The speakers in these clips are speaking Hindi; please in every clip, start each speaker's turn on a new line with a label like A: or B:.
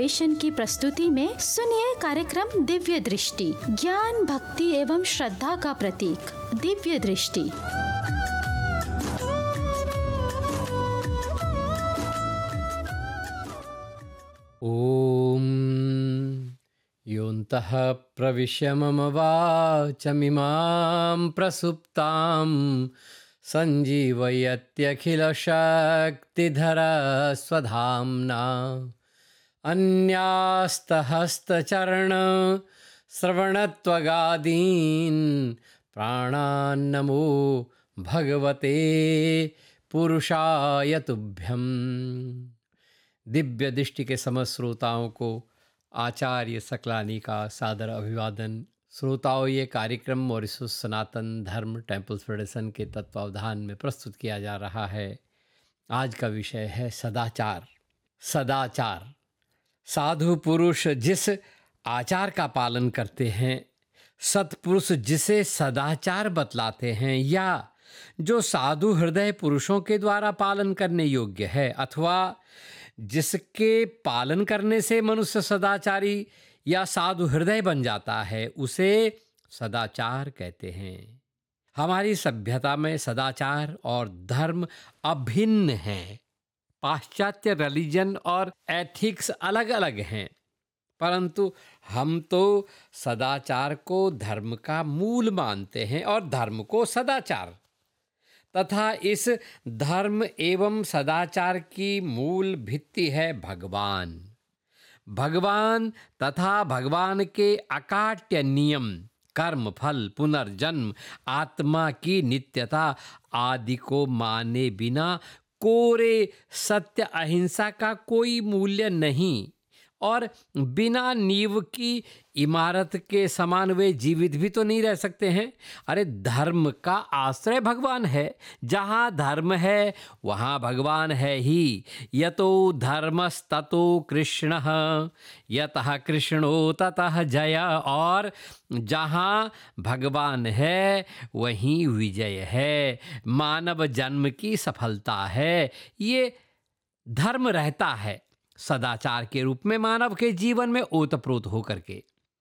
A: फाउंडेशन की प्रस्तुति में सुनिए कार्यक्रम दिव्य दृष्टि, ज्ञान भक्ति एवं श्रद्धा का प्रतीक दिव्य दृष्टि।
B: ओम योऽन्तः प्रविश्य मम वाचमिमां प्रसुप्तां संजीवयत्यखिलशक्तिधरा स्वधाम्ना अन्यास्तहस्तचरण श्रवणत्वगादीन् प्राणान्नमो भगवते पुरुषाय तुभ्यम्। दिव्य दृष्टि के समस्त श्रोताओं को आचार्य सकलानी का सादर अभिवादन। श्रोताओं, ये कार्यक्रम मॉरिशस सनातन धर्म टेम्पल फेडरेशन के तत्वावधान में प्रस्तुत किया जा रहा है। आज का विषय है सदाचार। सदाचार, साधु पुरुष जिस आचार का पालन करते हैं, सत्पुरुष जिसे सदाचार बतलाते हैं, या जो साधु हृदय पुरुषों के द्वारा पालन करने योग्य है, अथवा जिसके पालन करने से मनुष्य सदाचारी या साधु हृदय बन जाता है, उसे सदाचार कहते हैं। हमारी सभ्यता में सदाचार और धर्म अभिन्न हैं। पाश्चात्य रिलीजन और एथिक्स अलग अलग हैं, परंतु हम तो सदाचार को धर्म का मूल मानते हैं और धर्म को सदाचार, तथा इस धर्म एवं सदाचार की मूल भित्ति है भगवान। भगवान तथा भगवान के अकाट्य नियम, कर्म फल, पुनर्जन्म, आत्मा की नित्यता आदि को माने बिना कोरे सत्य अहिंसा का कोई मूल्य नहीं, और बिना नींव की इमारत के समान वे जीवित भी तो नहीं रह सकते हैं। अरे, धर्म का आश्रय भगवान है। जहाँ धर्म है वहाँ भगवान है ही। यतो धर्मस्ततो कृष्णः, यतः कृष्णो ततः जय। और जहाँ भगवान है वहीं विजय है, मानव जन्म की सफलता है। ये धर्म रहता है सदाचार के रूप में मानव के जीवन में ओतप्रोत होकर के।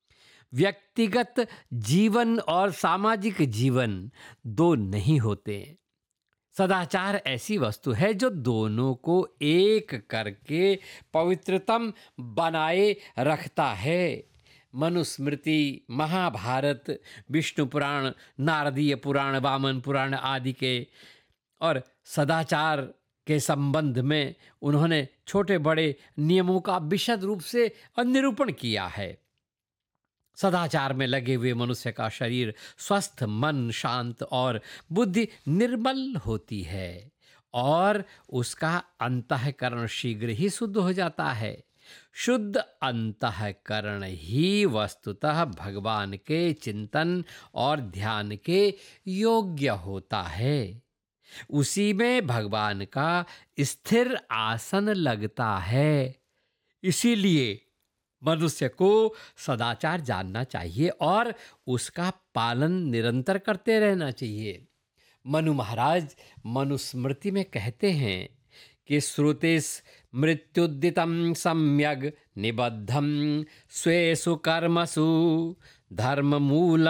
B: व्यक्तिगत जीवन और सामाजिक जीवन दो नहीं होते। सदाचार ऐसी वस्तु है जो दोनों को एक करके पवित्रतम बनाए रखता है। मनुस्मृति, महाभारत, विष्णु पुराण, नारदीय पुराण, वामन पुराण आदि के और सदाचार के संबंध में उन्होंने छोटे बड़े नियमों का विशद रूप से निरूपण किया है। सदाचार में लगे हुए मनुष्य का शरीर स्वस्थ, मन शांत और बुद्धि निर्मल होती है, और उसका अंतःकरण शीघ्र ही शुद्ध हो जाता है। शुद्ध अंतःकरण ही वस्तुतः भगवान के चिंतन और ध्यान के योग्य होता है। उसी में भगवान का स्थिर आसन लगता है। इसीलिए मनुष्य को सदाचार जानना चाहिए और उसका पालन निरंतर करते रहना चाहिए। मनु महाराज मनुस्मृति में कहते हैं कि श्रुतिस् मृत्युद्दितं सम्यग् निबद्धं स्वेषु कर्मसु धर्म मूल